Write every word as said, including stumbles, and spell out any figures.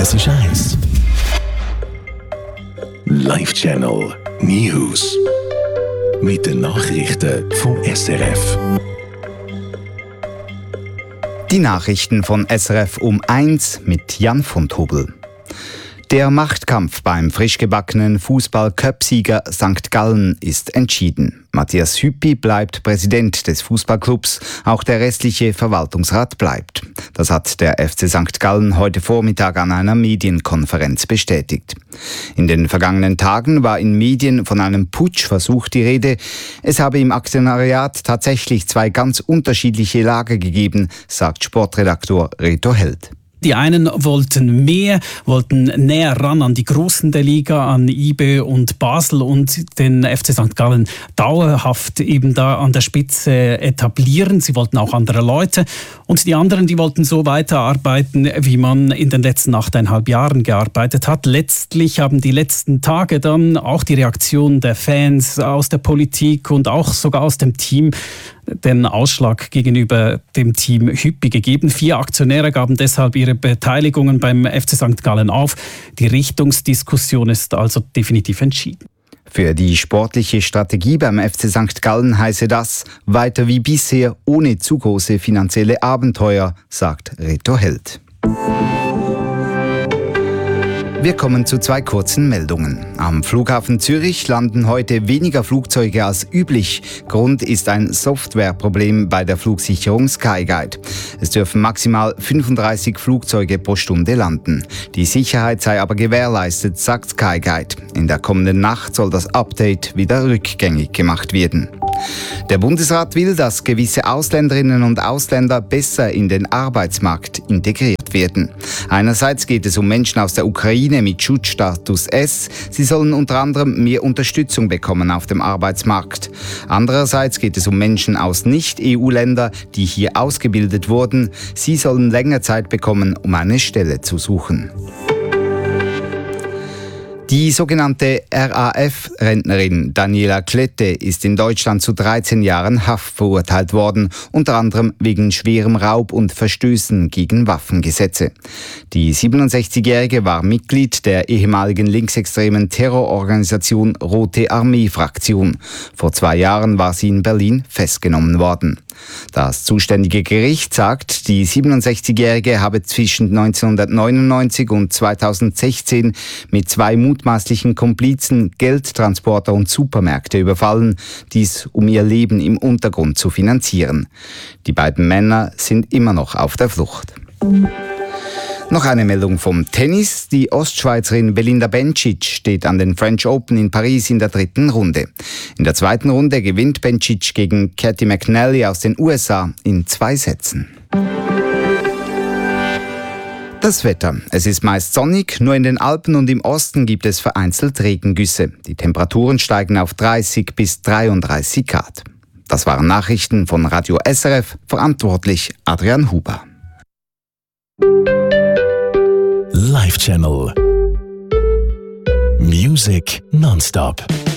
Es ist eins. Live Channel News. Mit den Nachrichten vom S R F. Die Nachrichten von S R F um eins mit Jan von Tobel. Der Machtkampf beim frischgebackenen Fußball-Cup-Sieger Sankt Gallen ist entschieden. Matthias Hüppi bleibt Präsident des Fußballclubs, auch der restliche Verwaltungsrat bleibt. Das hat der F C Sankt Gallen heute Vormittag an einer Medienkonferenz bestätigt. In den vergangenen Tagen war in Medien von einem Putschversuch die Rede. Es habe im Aktionariat tatsächlich zwei ganz unterschiedliche Lager gegeben, sagt Sportredaktor Reto Held. Die einen wollten mehr, wollten näher ran an die Großen der Liga, an I B E und Basel und den F C Sankt Gallen dauerhaft eben da an der Spitze etablieren. Sie wollten auch andere Leute. Und die anderen, die wollten so weiterarbeiten, wie man in den letzten achteinhalb Jahren gearbeitet hat. Letztlich haben die letzten Tage dann auch die Reaktion der Fans aus der Politik und auch sogar aus dem Team den Ausschlag gegenüber dem Team Hüppi gegeben. Vier Aktionäre gaben deshalb ihre Beteiligungen beim F C Sankt Gallen auf. Die Richtungsdiskussion ist also definitiv entschieden. Für die sportliche Strategie beim F C Sankt Gallen heiße das weiter wie bisher ohne zu große finanzielle Abenteuer, sagt Reto Held. Wir kommen zu zwei kurzen Meldungen. Am Flughafen Zürich landen heute weniger Flugzeuge als üblich. Grund ist ein Softwareproblem bei der Flugsicherung Skyguide. Es dürfen maximal fünfunddreißig Flugzeuge pro Stunde landen. Die Sicherheit sei aber gewährleistet, sagt Skyguide. In der kommenden Nacht soll das Update wieder rückgängig gemacht werden. Der Bundesrat will, dass gewisse Ausländerinnen und Ausländer besser in den Arbeitsmarkt integriert werden. Einerseits geht es um Menschen aus der Ukraine mit Schutzstatus S. Sie sollen unter anderem mehr Unterstützung bekommen auf dem Arbeitsmarkt. Andererseits geht es um Menschen aus Nicht-E U-Ländern, die hier ausgebildet wurden. Sie sollen länger Zeit bekommen, um eine Stelle zu suchen. Die sogenannte R A F-Rentnerin Daniela Klette ist in Deutschland zu dreizehn Jahren Haft verurteilt worden, unter anderem wegen schwerem Raub und Verstößen gegen Waffengesetze. Die siebenundsechzigjährige war Mitglied der ehemaligen linksextremen Terrororganisation Rote Armee-Fraktion. Vor zwei Jahren war sie in Berlin festgenommen worden. Das zuständige Gericht sagt, die siebenundsechzigjährige habe zwischen neunzehnhundertneunundneunzig und zweitausendsechzehn mit zwei mutmaßlichen Komplizen Geldtransporter und Supermärkte überfallen, dies um ihr Leben im Untergrund zu finanzieren. Die beiden Männer sind immer noch auf der Flucht. Noch eine Meldung vom Tennis. Die Ostschweizerin Belinda Bencic steht an den French Open in Paris in der dritten Runde. In der zweiten Runde gewinnt Bencic gegen Cathy McNally aus den U S A in zwei Sätzen. Das Wetter. Es ist meist sonnig, nur in den Alpen und im Osten gibt es vereinzelt Regengüsse. Die Temperaturen steigen auf dreißig bis dreiunddreißig Grad. Das waren Nachrichten von Radio S R F, verantwortlich Adrian Huber. Live Channel Music nonstop.